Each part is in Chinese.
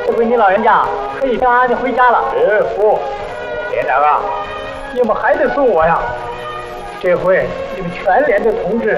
这回你老人家可以平安的回家了。 不，连长啊， 你们还得送我呀。这回你们全连的同志。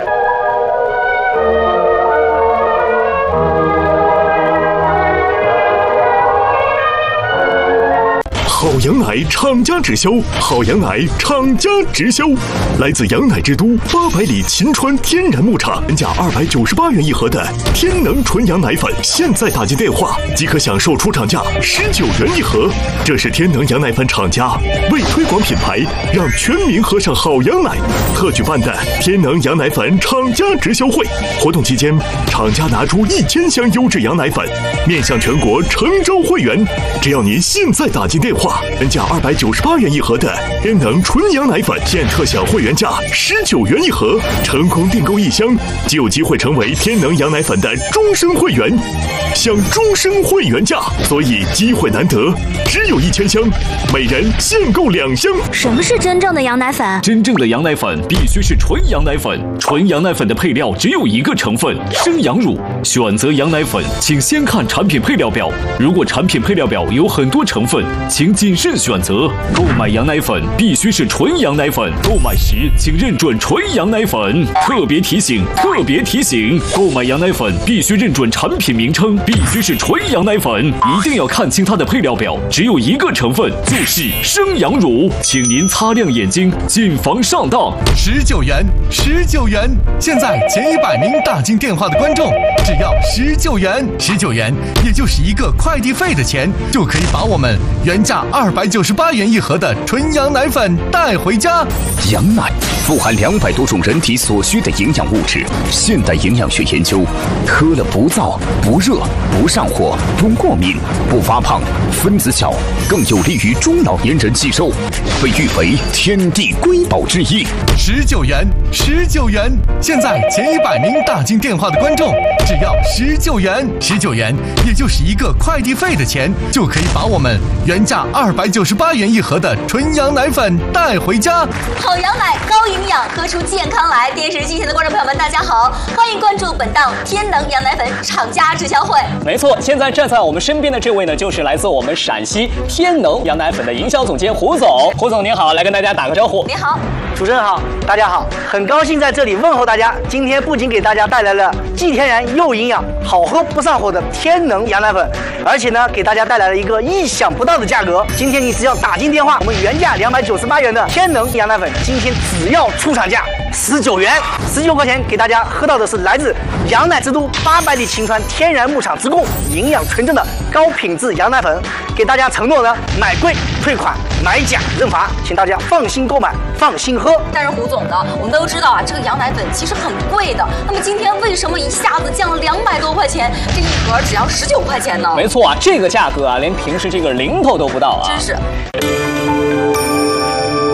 好羊奶厂家直销，好羊奶厂家直销，来自羊奶之都800里秦川天然牧场，原价298元一盒的天能纯羊奶粉，现在打进电话即可享受出厂价19元一盒。这是天能羊奶粉厂家为推广品牌，让全民喝上好羊奶特举办的天能羊奶粉厂家直销会。活动期间，厂家拿出1000箱优质羊奶粉，面向全国诚招会员。只要您现在打进电话，原价298元一盒的天能纯羊奶粉，现特享会员价19元一盒。成功订购1箱，就有机会成为天能羊奶粉的终身会员，享终身会员价。所以机会难得，只有1000箱，每人限购2箱。 什么是真正的羊奶粉？ 真正的羊奶粉必须是纯羊奶粉，纯羊奶粉的配料只有一个成分：生羊乳。选择羊奶粉，请先看产品配料表，如果产品配料表有很多成分，请谨慎选择。购买羊奶粉必须是纯羊奶粉，购买时请认准纯羊奶粉。特别提醒，购买羊奶粉必须认准产品名称，必须是纯羊奶粉，一定要看清它的配料表，只有一个成分，就是生羊乳。请您擦亮眼睛，谨防上当。 19元，现在前100名打进电话的观众，只要19元，也就是一个快递费的钱，就可以把我们原价298元一盒的纯羊奶粉带回家。 羊奶富含200多种人体所需的营养物质，现代营养学研究，喝了不燥、不热、不上火、不过敏、不发胖，分子小，更有利于中老年人吸收，被誉为天地瑰宝之一。 19元，现在前100名打进电话的观众，只要19元，也就是一个快递费的钱，就可以把我们原价298元一盒的纯羊奶粉带回家。 好羊奶高营养，喝出健康来。电视机前的观众朋友们，大家好，欢迎关注本档天能羊奶粉厂家直销会。 没错，现在站在我们身边的这位呢，就是来自我们陕西天能羊奶粉的营销总监胡总。胡总您好，来跟大家打个招呼。 你好， 主持人好，大家好，很高兴在这里问候大家。今天不仅给大家带来了既天然又营养、好喝不上火的天能羊奶粉，而且呢，给大家带来了一个意想不到的价格。今天你只要打进电话，我们原价298元的天能羊奶粉，今天只要出厂价19元，19块钱给大家喝到的是来自羊奶之都800里秦川天然牧场直供、营养纯正的高品质羊奶粉。给大家承诺呢，买贵退款，买假认罚，请大家放心购买，放心喝。 但是胡总呢，我们都知道啊，这个羊奶粉其实很贵的。那么今天为什么一下子降了200多块钱，这一盒只要19块钱呢？ 没错啊，这个价格啊，连平时这个零头都不到啊！ 真是。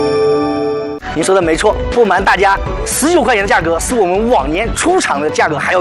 您说的没错，不瞒大家，19块钱的价格是我们往年出厂的价格还要